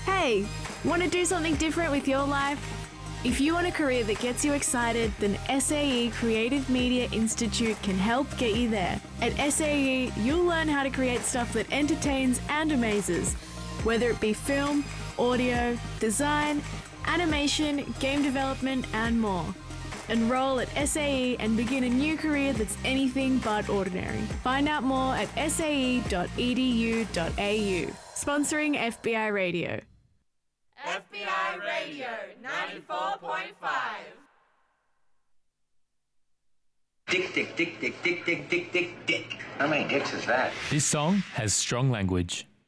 Hey, want to do something different with your life? If you want a career that gets you excited, then SAE Creative Media Institute can help get you there. At SAE, you'll learn how to create stuff that entertains and amazes, whether it be film, audio, design, animation, game development, and more. Enroll at SAE and begin a new career that's anything but ordinary. Find out more at sae.edu.au. Sponsoring FBI Radio. FBI Radio 94.5. Dick, dick, dick, dick, dick, dick, dick, dick, dick. How many dicks is that? This song has strong language.